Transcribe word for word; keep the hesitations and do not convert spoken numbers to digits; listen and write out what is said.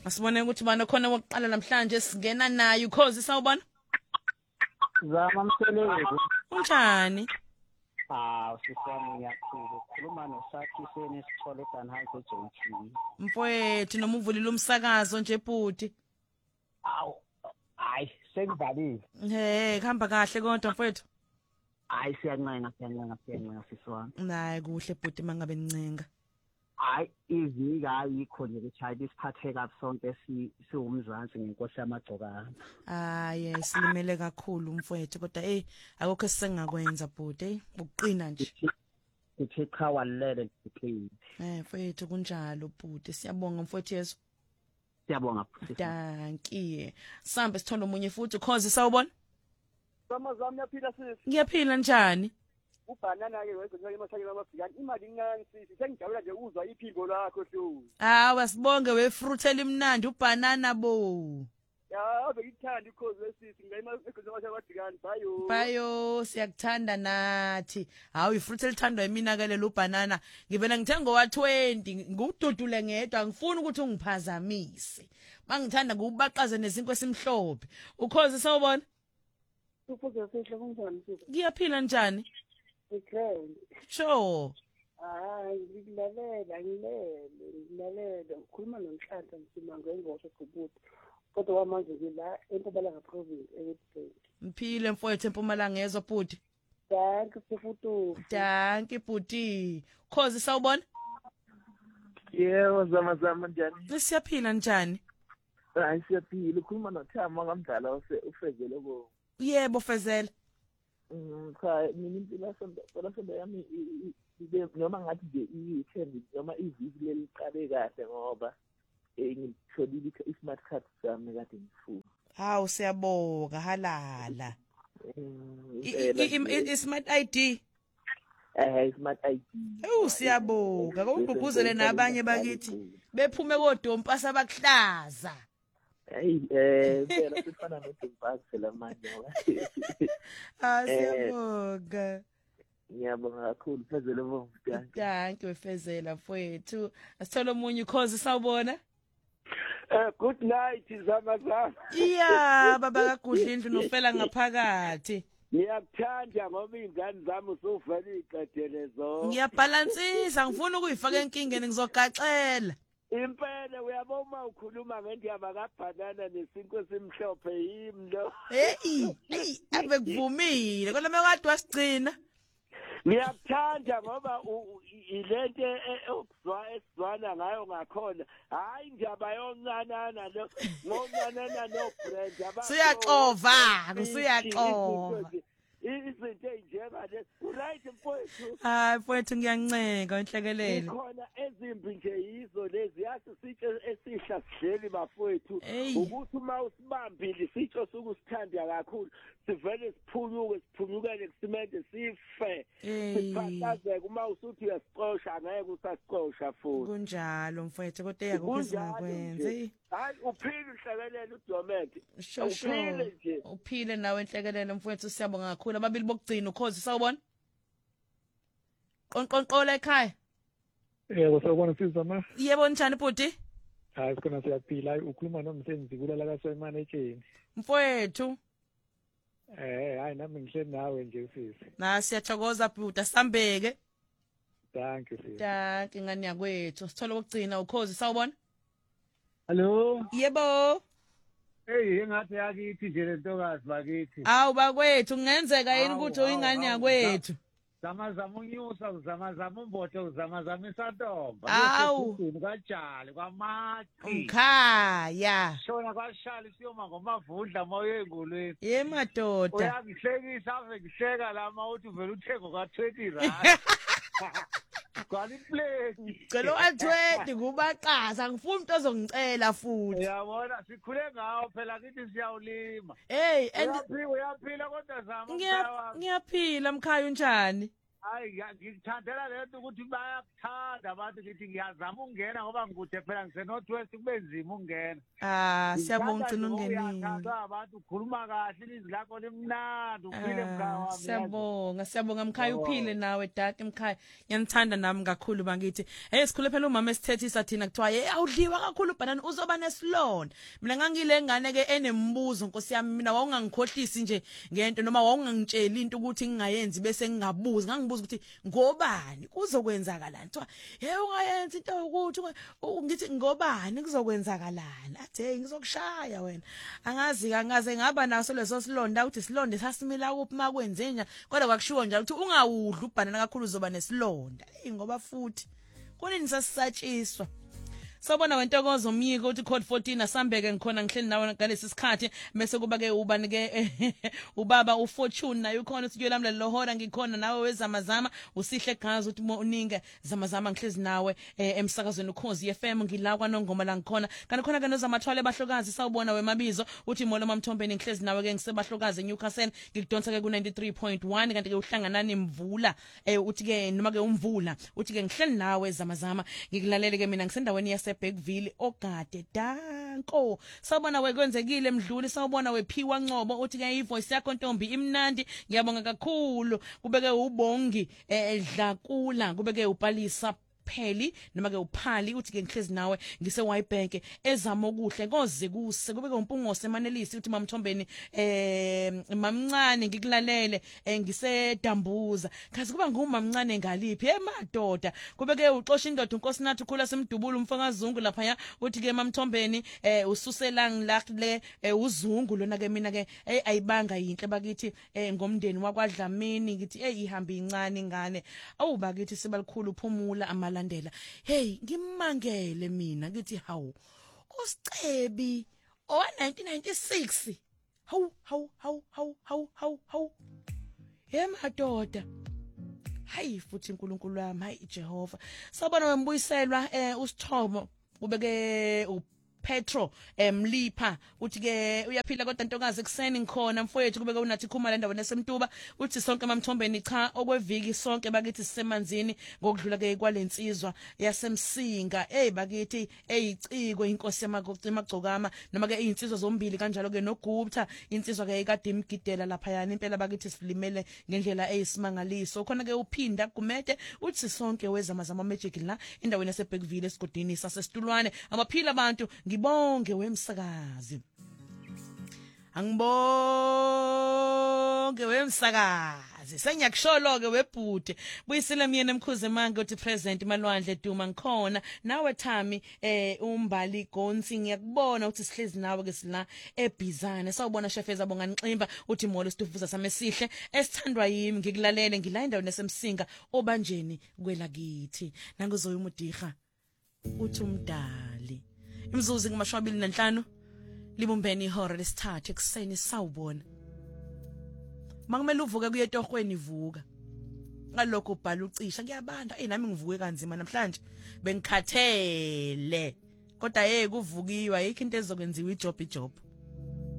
Asibone ukuthi bana khona wokuqala namhlanje singena naye ukhozi sawubona. Zama Mseleko. Unjani? Ah, sisami ngiyakhulu. Khuluma noSathi senesithole eDanhauser eJohn. Mfowethu noma uvulile umsakazo nje bhuti. Awu. Hayi, sekuvalile. He, kuhamba kahle kodwa mfowethu. Hayi siyancenga siyancenga siyancenga siswami. Nayi kuhle bhuti mangabe nincenga. Hayi ivika ayikho nje ukuthi isiphatheka sonke si siwumzansi ngenkosi yamagcokana. Hayi silimele kakhulu mfowethu kodwa hey akukho sisengakwenza bhuti hey ukuqina nje. Uthi cha walele ngiphili. Eh mfowethu kunjalo bhuti siyabonga mfowethu Yesu. Siyabonga. Dankie. Sambe sithola umunye futhi ukhozi sawubona? Sama zami yaphila sisi. Ngiyaphila njani? Ubhanana ke wezwe emathakeni amafikani imali incane sisi sengijabula nje uzwa iphimbo lakho hlo. Ah wasibonge wefruit elimnandi ubhanana bo. Ya abe ngithanda ikhozi lesisi ngayima ekhona amathakeni bayo. Bayo siyakuthanda nathi. Hawu ifruit elithandwa yimina ke lelo ubhanana. Ngivela ngithenga wa twenty ngududule ngedwa ngifuna ukuthi ungiphazamise. Mangithanda ngubaqaze nezinkwe esimhlophe. Ukhozi sawubona? Ufuze sihle kunjani sisi? Ngiyaphila njani? Ikreni. Sure. Hayi ngikulalela ngilele ngilalela ukhuluma nomhlanhla msimanga ngengosho eGubuti. Kodwa kwamanje ngila eMpumalanga province eWitbank. Mphile mfowethu eMpumalanga yezwa bhuti. Danke sifutu. Danke bhuti. Khozi sawubona? Yebo zama zama njani? Siyaphila njani? Hayi siyaphila ukhuluma noThama ngamdala ufezele bo. Yebo fezela. Mm cha mina impilo sonto sonto yami ibe noma ngathi nje i-ten noma iviki leliqale kahle ngoba eh ngitholile i-smart card sami kade ngifuna. Hawu siyabonga halala. I-smart I D. Eh smart I D. Oh siyabonga ngokugqugquzele nabanye bakithi bephume kodompa abakuhlaza. Hey eh phela sifana noDumbasi phela manje ngoba. Ah siyabonga. Ngiyabonga kakhulu phezele bomvu danke. Danke wefezela mfowethu. Asithola umunye ukhozi sawubona? Eh good night zama zama. Yeah baba kaGudla indlu nofela ngaphakathi. Ngiyakuthanda ngoba izingane zami usuvela iqedele zonke. Ngiyabhalansisa ngifuna ukuyifaka enkingeni ngizogaxela. Impela uyabona ukhuluma ngendaba kaBhanana nesinkwe esimhlophe yimlo. Hey hey abekuvumile kodwa mekade wasigcina. Ngiyakuthanda ngoba ilento okuzwa esizwana ngayo ngakhona hayi indaba yoncanana lo ngoncanana no brand aba siyaxova kusiyaxova izinto ezinjenga le right mfowethu. Hayi mfowethu ngiyanceka inhlekelele khona ezimbi nje yizo lezi yathi sitshe esihla sidleli bafowethu ukuthi uma usibambile sitsho sokusithanda kakhulu sivele siphunyuke siphunyukele kusimende sife siphathazeke uma usuthi uyasiqosha angeke usasiqosha futhi kunjalo mfowethu kodwa yakho sizakwenza hayi uphile uhlekelele uDomet uphile nje uphile nawe enhlekelele mfowethu siyabonga kakhulu ababili bokugcina ukhozi sawubona qonqonqola ekhaya yebo sawubona sizama yebo njani bhuti hayi sikona siyaphila ukhuluma nomsebenzi kulala kaSoyimanetsheni mfowethu eh hayi nami ngihleli nawe nje sisi na siyathokoza bhuti asambeke danke sisi danke ngani yakwethu sithola ukugcina ukhozi sawubona Hello yebo hey engathi yakithi nje lentokazi bakithi awu bakwethu kungenzeka yini ukuthi uyingane yakwethu zama zama unyusa zama zama umboto zama zama isantomba awu kajali kwamathi ukhaya shona kwashali siyoma ngomavundla moyo engolweni ye madoda uyangihlekisa ave ngihleka lama uthi uvela uthengo ka twenty rand kwani plate cela wa twenty kubaqaza ngifuna umuntu ozongicela futhi uyabona sikhule ngawo phela kithi siyawulima hey and uyaphila kodwa zama ngiyaphila mkhaya unjani hayi ngikuthandela lento ukuthi bayakuthanda abantu ngithi ngiyazama ungena ngoba ngikude phela ngiseNorthwest kubenzima ungena. Ah siyabonga ugcina ungenile. Abantu ukhuluma kahle izwi lakho limnandi uphile mkhaya wami. Siyabonga siyabonga mkhaya uphile nawe dad mkhaya. Ngiyanithanda nami kakhulu bangithi. Hey sikhule phela umama esithethisa thina kuthiwa hey awudliwa kakhulu banana uzoba nesilonda. Mina ngangile ngane ke enembuzo Nkosi yami mina wawungangikhohlisi nje ngento noma wawungangitshela into ukuthi ngingayenzi bese ngingabuza ngangibuza ukuthi ngobani kuzokwenzakalani kuthiwa hey ungayenza into ukuthi ngithi ngobani kuzokwenzakalani athi hey ngizokushaya wena angazi angaze ngaba naso leso silonda ukuthi silonda sasimila kuphi makwenze njani kodwa kwakushiwo njalo ukuthi ungawudla ubhanana kakhulu uzoba nesilonda ngoba futhi kunini sasisatshiswa. Sawubona wentokozo umyiko uthi code fourteen asambeke ngikhona ngihleli nawe ngalesi sikhathi bese kuba ke ubani ke ubaba uFortune naye ukhona uthi lami lelo hora ngikhona nawe wezamazama usihle gazi uthi uninge zamazama ngihlezi nawe emsakazweni ukhozi F M ngila kwaNongoma la ngikhona kanti khona ke nozamathwale bahlokazi sawubona wemabizo uthi Molo Mamthombeni ngihlezi nawe ke ngisebahlokazi eNewcastle ngikudonsa ke ku ninety-three point one kanti ke uhlanganani Mvula uthi ke noma ke umvula uthi ke ngihleli nawe zamazama ngikulalele ke mina ngisendaweni yase Bergville ogade danko sawubona wekwenzekile emdluli sawubona wephiwa Ncobo uthi ke ivoice yakho Ntombi imnandi ngiyabonga kakhulu kubeke ubongi edlakula kubeke upalisa pheli noma ke uphali uthi ke ngihlezi nawe ngise Ybank ezama okuhle koze kuse kubeke umpungose Manelisi uthi Mamthombeni eh mamncane ngikulalele ngise Dambuza kazi kuba ngumamncane ngaliphi emadoda kubeke uxosha indoda uNkosinathi ukhula semdubula umfakazungu lapha ya uthi ke Mamthombeni eh ususelang lakle uzungu lona ke mina ke ayibanga yinhle bakithi ngomndeni wakwaDlamini ngithi hey ihamba incane ingane awubakithi sibalikhulu uphumula amala landela hey ngimangele mina ngithi hawu uSicebi owa nineteen ninety-six hawu hawu hawu hawu hawu hawu hawu yemadoda hayi futhi uNkulunkulu wami hayi Jehova sabona wembuyiselwa eh uSithomo ubeke Petro emlipha uthi ke uyaphila kodwa ntokazi ekseni ngikhona mfowethu kubeka unathi khumala endaweni esemtuba uthi sonke Mamthombeni cha okweviki sonke bakithi sisemanzini ngokudlula ke kwalensizwa yasemsinga hey bakithi eyiciko inkosi yamagcokama noma ke insizwa zombili kanjalo ke noGupta insizwa ke ikade imgidela lapha yana impela bakithi silimele ngendlela eyisimangaliso khona ke uphinda kumede uthi sonke wezamazama magic la endaweni yaseBergville esigodini sasesitulwane abaphila abantu ngibonge wemsakazi angibonge wemsakazi sengiyakusholo ke webhude buyisile mina emkhuze manje uthi present Malwandle Duma ngikhona nawe Thami eh umbali Gonsi ngiyakubona uthi sihlezi nawe ke sila ebhizane sawubona Shefeza bonga Nximba uthi Molo Situvuza same sihle esithandwa yimi ngikulalele ngila indawo nesemsinga obanjeni kwela kithi nangozoya umudiga uthi umdali imzuzu ngimashumi amabili nanhlanu libumbeni ihora lesithathu ekseni sawubona makumele uvuke kuye etohweni ivuka ngalokho ubhala ucisha ngiyabanda eh nami ngivuke kanzima namhlanje bengikhathele kodwa hey kuvukiwa ayikho into ezokwenziwa ijob ijob